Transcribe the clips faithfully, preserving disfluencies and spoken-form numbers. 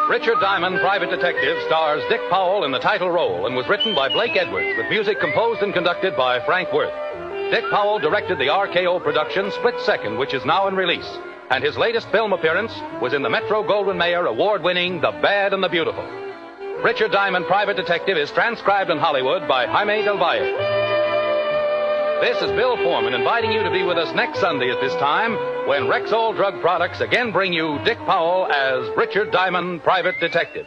Richard Diamond, Private Detective, stars Dick Powell in the title role and was written by Blake Edwards with music composed and conducted by Frank Worth. Dick Powell directed the R K O production Split Second, which is now in release. And his latest film appearance was in the Metro-Goldwyn-Mayer award-winning The Bad and the Beautiful. Richard Diamond, Private Detective is transcribed in Hollywood by Jaime Del Valle. This is Bill Foreman inviting you to be with us next Sunday at this time when Rexall Drug Products again bring you Dick Powell as Richard Diamond, Private Detective.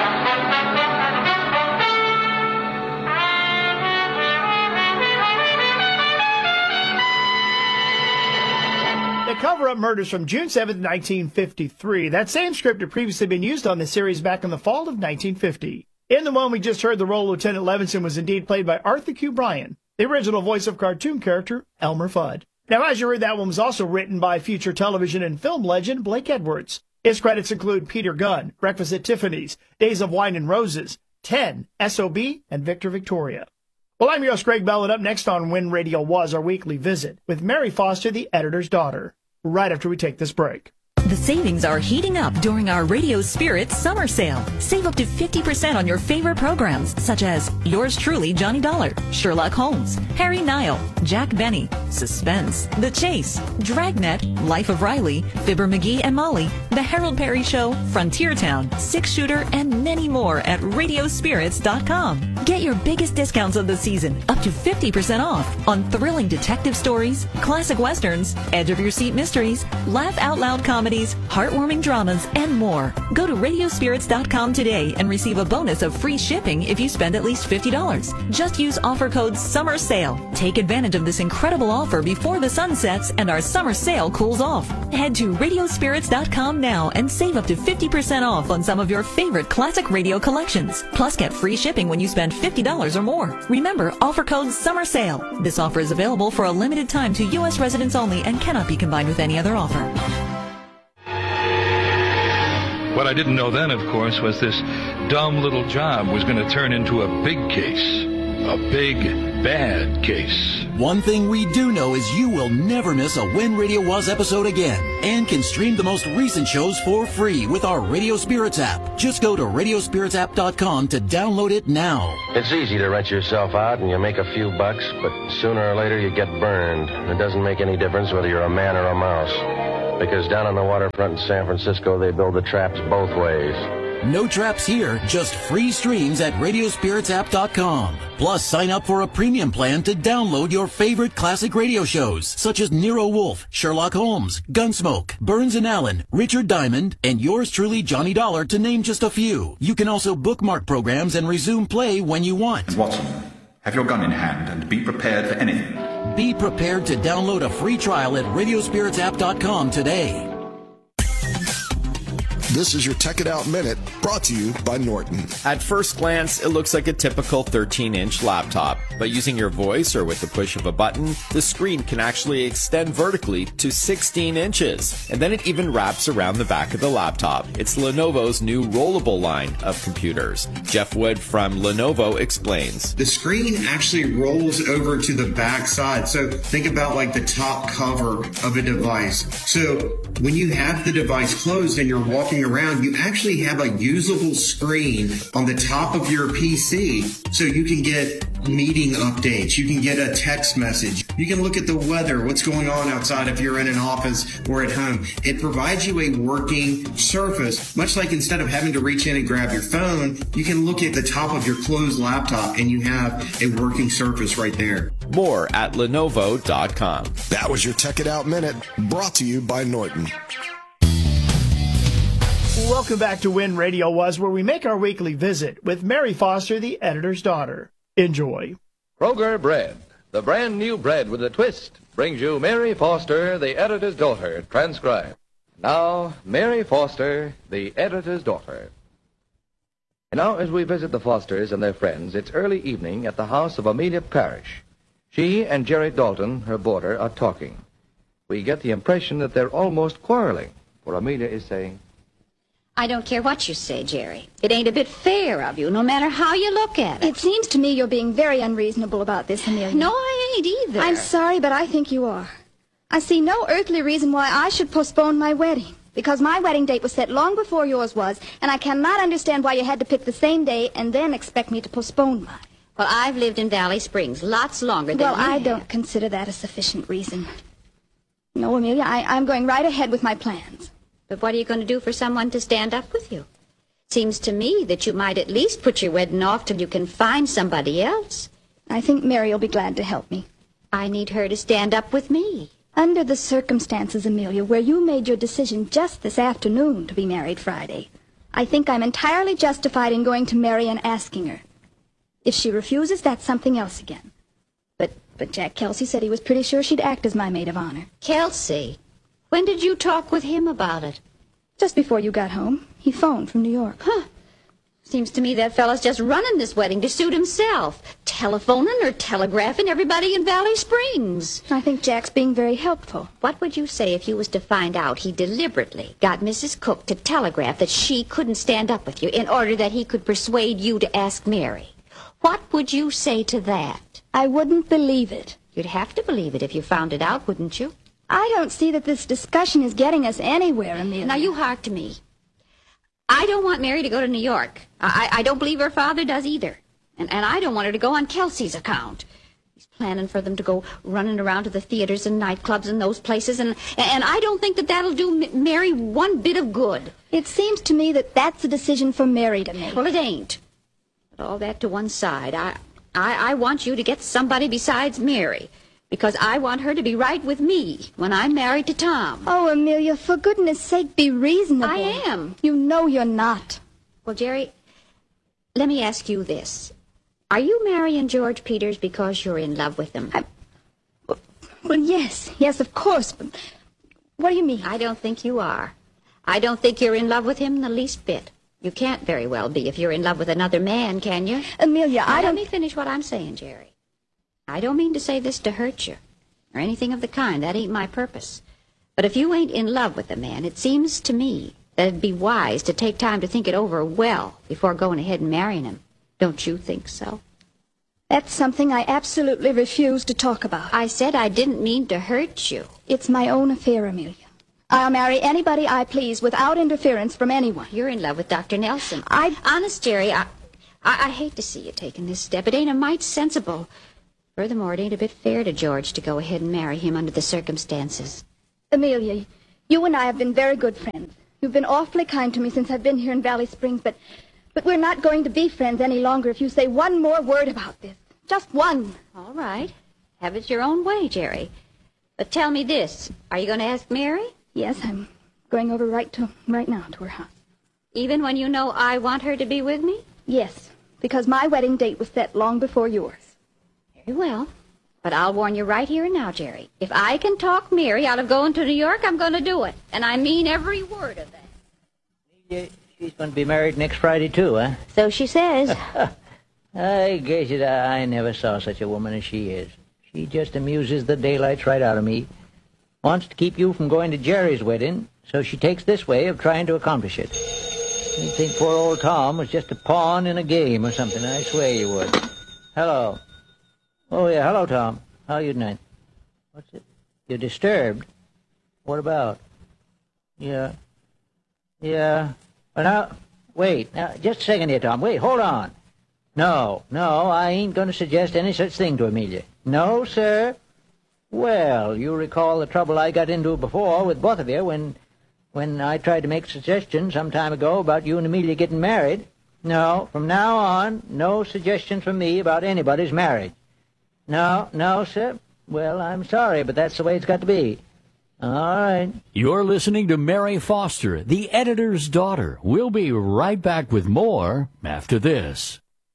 The Cover-Up Murders from June seventh, nineteen fifty-three. That same script had previously been used on the series back in the fall of nineteen fifty. In the one we just heard, the role of Lieutenant Levinson was indeed played by Arthur Q. Bryan, the original voice of cartoon character Elmer Fudd. Now, as you heard, that one was also written by future television and film legend Blake Edwards. His credits include Peter Gunn, Breakfast at Tiffany's, Days of Wine and Roses, ten, S O B, and Victor Victoria. Well, I'm your host, Greg Bell, and up next on When Radio Was, our weekly visit with Mary Foster, the editor's daughter, right after we take this break. The savings are heating up during our Radio Spirit summer sale. Save up to fifty percent on your favorite programs, such as Yours Truly, Johnny Dollar, Sherlock Holmes, Harry Nile, Jack Benny, Suspense, The Chase, Dragnet, Life of Riley, Fibber McGee and Molly, The Harold Perry Show, Frontier Town, Six Shooter, and many more at radio spirits dot com. Get your biggest discounts of the season, up to fifty percent off, on thrilling detective stories, classic westerns, edge-of-your-seat mysteries, laugh-out-loud comedies, heartwarming dramas, and more. Go to radio spirits dot com today and receive a bonus of free shipping if you spend at least fifty dollars. Just use offer code SUMMERSALE. Take advantage of this incredible offer before the sun sets and our summer sale cools off. Head to radio spirits dot com now and save up to fifty percent off on some of your favorite classic radio collections. Plus, get free shipping when you spend fifty dollars or more. Remember, offer code SUMMERSALE. This offer is available for a limited time to U S residents only and cannot be combined with any other offer. What I didn't know then, of course, was this dumb little job was going to turn into a big case. A big, bad case. One thing we do know is you will never miss a When Radio Was episode again, and can stream the most recent shows for free with our Radio Spirits app. Just go to radio spirits app dot com to download it now. It's easy to rent yourself out and you make a few bucks, but sooner or later you get burned. It doesn't make any difference whether you're a man or a mouse, because down on the waterfront in San Francisco they build the traps both ways. No traps here, just free streams at radio spirits app dot com. Plus, sign up for a premium plan to download your favorite classic radio shows, such as Nero Wolfe, Sherlock Holmes, Gunsmoke, Burns and Allen, Richard Diamond, and Yours Truly, Johnny Dollar, to name just a few. You can also bookmark programs and resume play when you want. Watson, have your gun in hand and be prepared for anything. Be prepared to download a free trial at radio spirits app dot com today. This is your Tech It Out Minute, brought to you by Norton. At first glance, it looks like a typical thirteen inch laptop, but using your voice or with the push of a button, the screen can actually extend vertically to sixteen inches, and then it even wraps around the back of the laptop. It's Lenovo's new rollable line of computers. Jeff Wood from Lenovo explains. The screen actually rolls over to the back side, so think about like the top cover of a device. So when you have the device closed and you're walking around, you actually have a usable screen on the top of your P C, so you can get meeting updates, you can get a text message, you can look at the weather, what's going on outside if you're in an office or at home. It provides you a working surface, much like instead of having to reach in and grab your phone, you can look at the top of your closed laptop and you have a working surface right there. More at lenovo dot com. That was your Tech It Out Minute, brought to you by Norton. Welcome back to When Radio Was, where we make our weekly visit with Mary Foster, the editor's daughter. Enjoy. Kroger Bread, the brand new bread with a twist, brings you Mary Foster, the editor's daughter, transcribed. Now, Mary Foster, the editor's daughter. And now, as we visit the Fosters and their friends, it's early evening at the house of Amelia Parrish. She and Jerry Dalton, her boarder, are talking. We get the impression that they're almost quarreling, for Amelia is saying, I don't care what you say, Jerry. It ain't a bit fair of you, no matter how you look at it. It seems to me you're being very unreasonable about this, Amelia. No, I ain't either. I'm sorry, but I think you are. I see no earthly reason why I should postpone my wedding. Because my wedding date was set long before yours was, and I cannot understand why you had to pick the same day and then expect me to postpone mine. Well, I've lived in Valley Springs lots longer than Well, you I have. don't consider that a sufficient reason. No, Amelia, I, I'm going right ahead with my plans. But what are you going to do for someone to stand up with you? Seems to me that you might at least put your wedding off till you can find somebody else. I think Mary will be glad to help me. I need her to stand up with me. Under the circumstances, Amelia, where you made your decision just this afternoon to be married Friday, I think I'm entirely justified in going to Mary and asking her. If she refuses, that's something else again. But but Jack Kelsey said he was pretty sure she'd act as my maid of honor. Kelsey? When did you talk with him about it? Just before you got home. He phoned from New York. Huh. Seems to me that fellow's just running this wedding to suit himself. Telephoning or telegraphing everybody in Valley Springs. I think Jack's being very helpful. What would you say if you was to find out he deliberately got Missus Cook to telegraph that she couldn't stand up with you in order that he could persuade you to ask Mary? What would you say to that? I wouldn't believe it. You'd have to believe it if you found it out, wouldn't you? I don't see that this discussion is getting us anywhere, Amelia. Now, you hark to me. I don't want Mary to go to New York. I, I don't believe her father does either. And, and I don't want her to go on Kelsey's account. He's planning for them to go running around to the theaters and nightclubs and those places, and, and I don't think that that'll do M- Mary one bit of good. It seems to me that that's a decision for Mary to make. Well, it ain't. But all that to one side. I, I, I want you to get somebody besides Mary, because I want her to be right with me when I'm married to Tom. Oh, Amelia, for goodness sake, be reasonable. I am. You know you're not. Well, Jerry, let me ask you this. Are you marrying George Peters because you're in love with him? I, well, yes. Yes, of course. But what do you mean? I don't think you are. I don't think you're in love with him the least bit. You can't very well be if you're in love with another man, can you? Amelia, now, I don't... Let me finish what I'm saying, Jerry. I don't mean to say this to hurt you, or anything of the kind. That ain't my purpose. But if you ain't in love with a man, it seems to me that it'd be wise to take time to think it over well before going ahead and marrying him. Don't you think so? That's something I absolutely refuse to talk about. I said I didn't mean to hurt you. It's my own affair, Amelia. I'll marry anybody I please without interference from anyone. You're in love with Doctor Nelson. I... Honest, Jerry, I, I, I hate to see you taking this step. It ain't a mite sensible. Furthermore, it ain't a bit fair to George to go ahead and marry him under the circumstances. Amelia, you and I have been very good friends. You've been awfully kind to me since I've been here in Valley Springs, but but we're not going to be friends any longer if you say one more word about this. Just one. All right. Have it your own way, Jerry. But tell me this. Are you going to ask Mary? Yes, I'm going over right to right now to her house. Even when you know I want her to be with me? Yes, because my wedding date was set long before yours. Very well. But I'll warn you right here and now, Jerry. If I can talk Mary out of going to New York, I'm going to do it. And I mean every word of that. Yeah, she's going to be married next Friday, too, huh? So she says. I guess it, I never saw such a woman as she is. She just amuses the daylights right out of me. Wants to keep you from going to Jerry's wedding, so she takes this way of trying to accomplish it. You'd think poor old Tom was just a pawn in a game or something. I swear you would. Hello. Oh, yeah, hello, Tom. How are you tonight? What's it? You're disturbed? What about? Yeah. Yeah. Well, now, wait. Now, just a second here, Tom. Wait, hold on. No, no, I ain't going to suggest any such thing to Amelia. No, sir. Well, you recall the trouble I got into before with both of you when when I tried to make suggestions some time ago about you and Amelia getting married. No, from now on, no suggestions from me about anybody's marriage. No, no, sir. Well, I'm sorry, but that's the way it's got to be. All right. You're listening to Mary Foster, the editor's daughter. We'll be right back with more after this.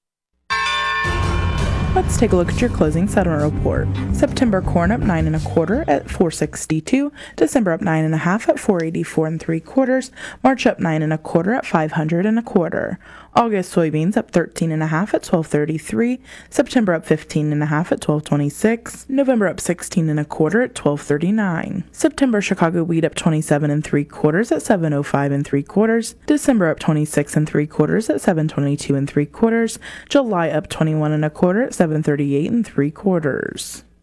Let's take a look at your closing settlement report. September corn up nine and a quarter at four sixty-two. December up nine and a half at four eighty-four and three quarters. March up nine and a quarter at five hundred and a quarter. August soybeans up thirteen and a half at twelve thirty-three. September up fifteen and a half at twelve twenty-six. November up sixteen and a quarter at twelve thirty-nine. September Chicago wheat up twenty-seven and three quarters at seven oh five and three quarters. December up twenty-six and three quarters at seven twenty-two and three quarters. July up twenty-one and a quarter at seven thirty-eight and three quarters.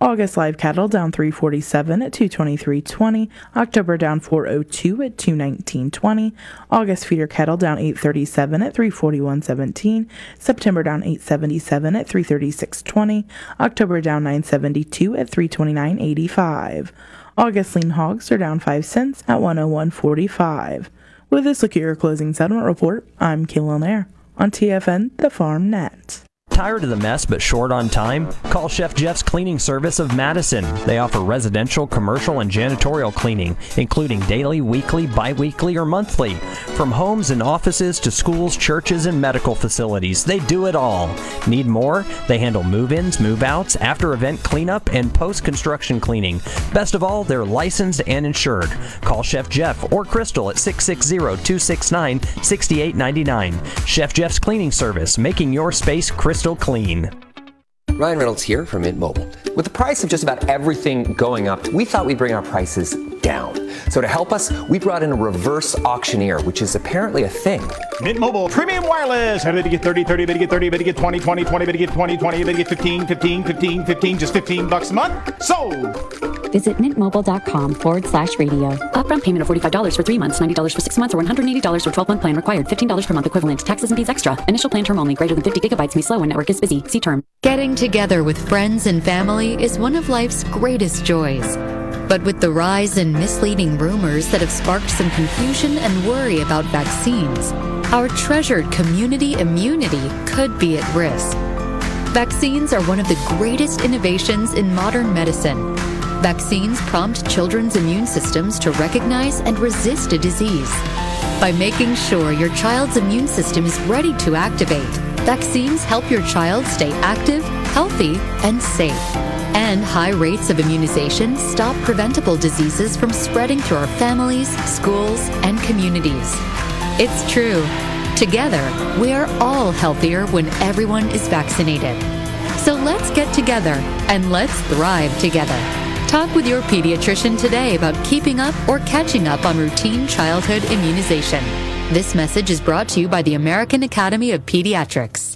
August live cattle down three forty-seven at two twenty-three twenty. October down four oh two at two nineteen twenty. August feeder cattle down eight thirty-seven at three forty-one seventeen. September down eight seventy-seven at three thirty-six twenty. October down nine seventy-two at three twenty-nine eighty-five. August lean hogs are down five cents at one oh one forty-five. With this, look at your closing settlement report. I'm Kaylin Air on T F N, the Farm Net. Tired of the mess but short on time? Call Chef Jeff's Cleaning Service of Madison. They offer residential, commercial, and janitorial cleaning, including daily, weekly, bi-weekly, or monthly. From homes and offices to schools, churches, and medical facilities, they do it all. Need more? They handle move-ins, move-outs, after-event cleanup, and post-construction cleaning. Best of all, they're licensed and insured. Call Chef Jeff or Crystal at six six zero, two six nine, six eight nine nine. Chef Jeff's Cleaning Service, making your space crystal clean. Ryan Reynolds here from Mint Mobile. With the price of just about everything going up, we thought we'd bring our prices down. So to help us, we brought in a reverse auctioneer, which is apparently a thing. Mint Mobile Premium Wireless. How did you get thirty, thirty, bid you get thirty, bid you get twenty, twenty, twenty, bid you get twenty, twenty, bid you get fifteen, fifteen, fifteen, fifteen, just fifteen bucks a month? Sold! Visit mintmobile.com forward slash radio. Upfront payment of forty-five dollars for three months, ninety dollars for six months, or one hundred eighty dollars for twelve-month plan required. fifteen dollars per month equivalent. Taxes and fees extra. Initial plan term only. Greater than fifty gigabytes may slow when network is busy. See term. Getting together with friends and family is one of life's greatest joys. But with the rise in misleading rumors that have sparked some confusion and worry about vaccines, our treasured community immunity could be at risk. Vaccines are one of the greatest innovations in modern medicine. Vaccines prompt children's immune systems to recognize and resist a disease. By making sure your child's immune system is ready to activate, vaccines help your child stay active, healthy, and safe. And high rates of immunization stop preventable diseases from spreading through our families, schools, and communities. It's true. Together, we are all healthier when everyone is vaccinated. So let's get together and let's thrive together. Talk with your pediatrician today about keeping up or catching up on routine childhood immunization. This message is brought to you by the American Academy of Pediatrics.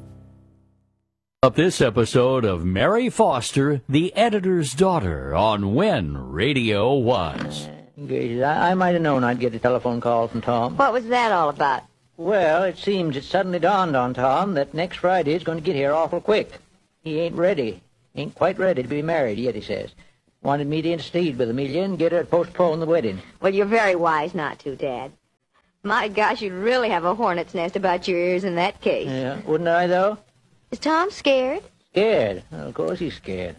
Up this episode of Mary Foster, the editor's daughter, on When Radio Was. I, I might have known I'd get a telephone call from Tom. What was that all about? Well, it seems it suddenly dawned on Tom that next Friday is going to get here awful quick. He ain't ready. Ain't quite ready to be married yet, he says. Wanted me to intercede with Amelia and get her to postpone the wedding. Well, you're very wise not to, Dad. My gosh, you'd really have a hornet's nest about your ears in that case. Yeah, wouldn't I, though? Is Tom scared? Scared? Well, of course he's scared.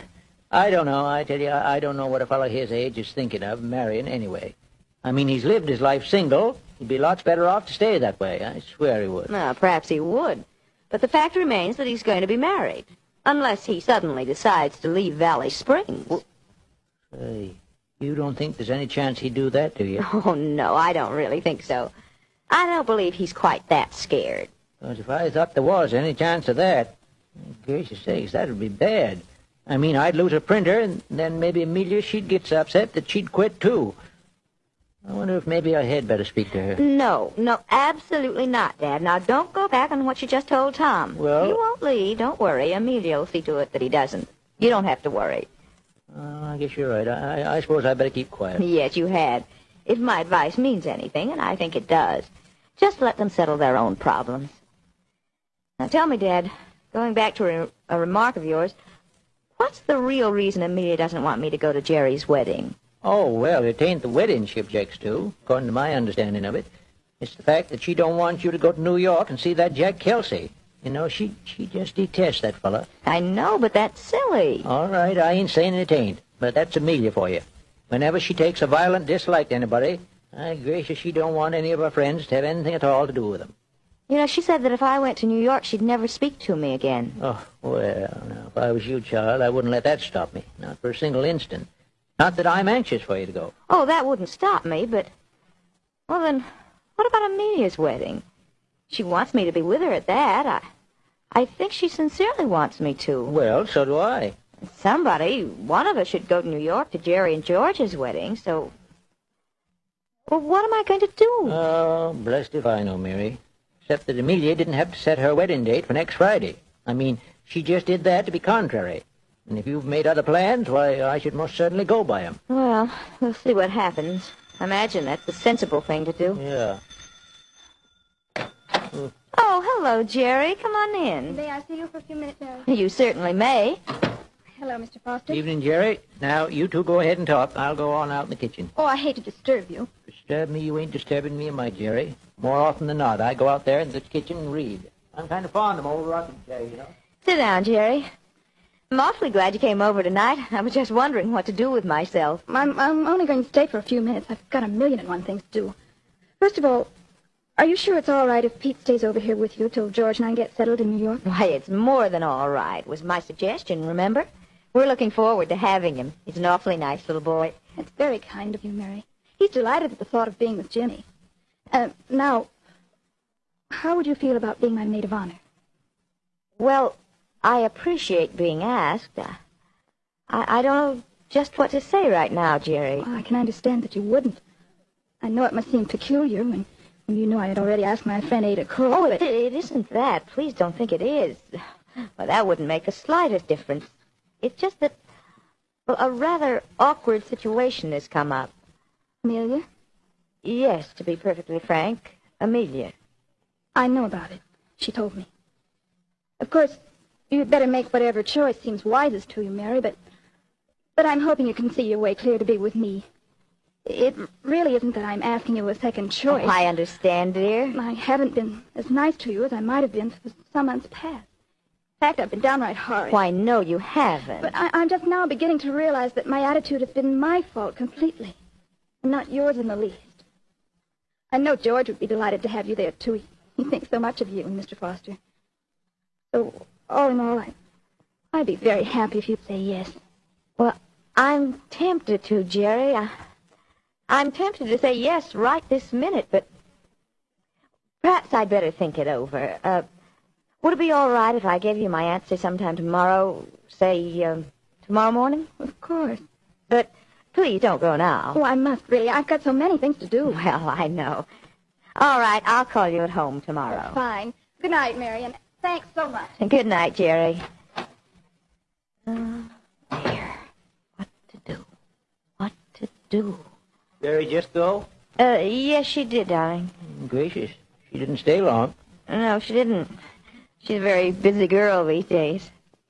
I don't know. I tell you, I don't know what a fellow his age is thinking of marrying anyway. I mean, he's lived his life single. He'd be lots better off to stay that way. I swear he would. Well, perhaps he would. But the fact remains that he's going to be married. Unless he suddenly decides to leave Valley Springs. Well, Say, you don't think there's any chance he'd do that, do you? Oh, no, I don't really think so. I don't believe he's quite that scared. Because if I thought there was any chance of that, gracious sakes, that would be bad. I mean, I'd lose a printer, and then maybe Amelia, she'd get so upset that she'd quit, too. I wonder if maybe I had better speak to her. No, no, absolutely not, Dad. Now, don't go back on what you just told Tom. Well... You won't leave, don't worry. Amelia will see to it that he doesn't. You don't have to worry. Uh, I guess you're right. I, I suppose I better keep quiet. Yes, you had. If my advice means anything, and I think it does, just let them settle their own problems. Now, tell me, Dad, going back to a, a remark of yours, what's the real reason Amelia doesn't want me to go to Jerry's wedding? Oh, well, it ain't the wedding she objects to, according to my understanding of it. It's the fact that she don't want you to go to New York and see that Jack Kelsey. You know, she she just detests that fella. I know, but that's silly. All right, I ain't saying it ain't, but that's Amelia for you. Whenever she takes a violent dislike to anybody, I gracious, she don't want any of her friends to have anything at all to do with them. You know, she said that if I went to New York, she'd never speak to me again. Oh, well, now, if I was you, child, I wouldn't let that stop me. Not for a single instant. Not that I'm anxious for you to go. Oh, that wouldn't stop me, but... Well, then, what about Amelia's wedding? She wants me to be with her at that. I, I think she sincerely wants me to. Well, so do I. Somebody, one of us should go to New York to Jerry and George's wedding, so... Well, what am I going to do? Oh, blessed if I know, Mary. Except that Amelia didn't have to set her wedding date for next Friday. I mean, she just did that to be contrary. And if you've made other plans, why, I should most certainly go by 'em. Well, we'll see what happens. I imagine that's the sensible thing to do. Yeah. Oh, hello, Jerry. Come on in. May I see you for a few minutes, Mary? You certainly may. Hello, Mister Foster. Evening, Jerry. Now, you two go ahead and talk. I'll go on out in the kitchen. Oh, I hate to disturb you. Disturb me, you ain't disturbing me, my Jerry. More often than not, I go out there in the kitchen and read. I'm kind of fond of old rocking chair, you know. Sit down, Jerry. I'm awfully glad you came over tonight. I was just wondering what to do with myself. I'm, I'm only going to stay for a few minutes. I've got a million and one things to do. First of all, are you sure it's all right if Pete stays over here with you till George and I get settled in New York? Why, it's more than all right, was my suggestion, remember? We're looking forward to having him. He's an awfully nice little boy. It's very kind of you, Mary. He's delighted at the thought of being with Jimmy. Uh, now, how would you feel about being my maid of honor? Well, I appreciate being asked. I, I don't know just what to say right now, Jerry. Well, I can understand that you wouldn't. I know it must seem peculiar when, when you know I had already asked my friend Ada Cole. Oh, but... it, it isn't that. Please don't think it is. Well, that wouldn't make the slightest difference. It's just that, well, a rather awkward situation has come up. Amelia? Yes, to be perfectly frank, Amelia. I know about it. She told me. Of course, you'd better make whatever choice seems wisest to you, Mary, but but I'm hoping you can see your way clear to be with me. It really isn't that I'm asking you a second choice. Oh, I understand, dear. I haven't been as nice to you as I might have been for some months past. In fact, I've been downright horrid. Why, no, you haven't. But I, I'm just now beginning to realize that my attitude has been my fault completely, and not yours in the least. I know George would be delighted to have you there, too. He, he thinks so much of you and Mister Foster. So, all in all, I, I'd be very happy if you'd say yes. Well, I'm tempted to, Jerry. I, I'm tempted to say yes right this minute, but perhaps I'd better think it over. Uh, would it be all right if I gave you my answer sometime tomorrow, say, um, tomorrow morning? Of course. But please don't go now. Oh, I must, really. I've got so many things to do. Well, I know. All right, I'll call you at home tomorrow. Fine. Good night, Marion. Thanks so much. And good night, Jerry. Oh, dear. What to do? What to do? Jerry just go? Uh, yes, she did, darling. Gracious. She didn't stay long. No, she didn't. She's a very busy girl these days.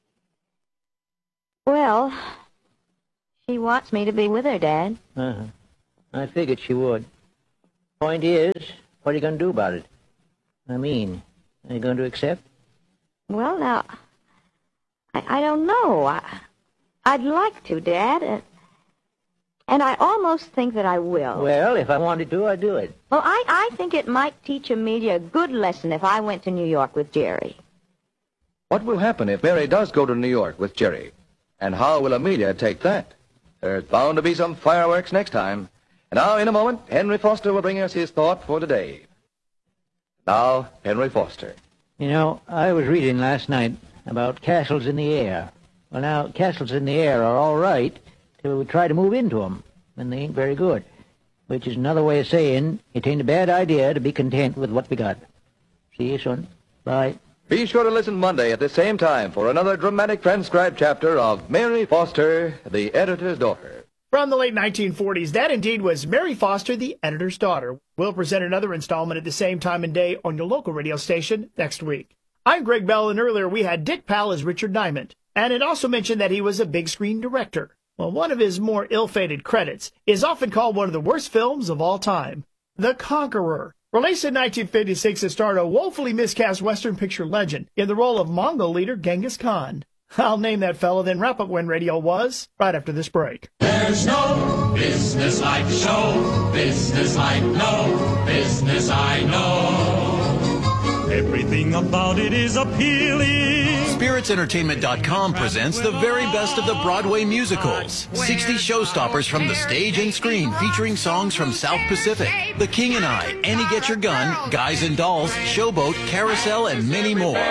Well, she wants me to be with her, Dad. Uh-huh. I figured she would. Point is, what are you going to do about it? I mean, are you going to accept? Well, now, I, I don't know. I, I'd like to, Dad, and, and I almost think that I will. Well, if I wanted to, I'd do it. Well, I, I think it might teach Amelia a good lesson if I went to New York with Jerry. What will happen if Mary does go to New York with Jerry? And how will Amelia take that? There's bound to be some fireworks next time. And now, in a moment, Henry Foster will bring us his thought for today. Now, Henry Foster. You know, I was reading last night about castles in the air. Well, now, castles in the air are all right till we try to move into them, and they ain't very good. Which is another way of saying it ain't a bad idea to be content with what we got. See you soon. Bye. Be sure to listen Monday at the same time for another dramatic transcribed chapter of Mary Foster, the Editor's Daughter. From the late nineteen forties, that indeed was Mary Foster, the Editor's Daughter. We'll present another installment at the same time and day on your local radio station next week. I'm Greg Bell, and earlier we had Dick Powell as Richard Diamond, and it also mentioned that he was a big screen director. Well, one of his more ill-fated credits is often called one of the worst films of all time, The Conqueror. Released in nineteen fifty-six, it starred a woefully miscast Western picture legend in the role of Mongol leader Genghis Khan. I'll name that fellow, then wrap up when radio was, right after this break. There's no business like show, business like no business I know. Everything about it is appealing. Spirits Entertainment dot com presents the very best of the Broadway musicals. sixty showstoppers from the stage and screen featuring songs from South Pacific, The King and I, Annie Get Your Gun, Guys and Dolls, Showboat, Carousel, and many more.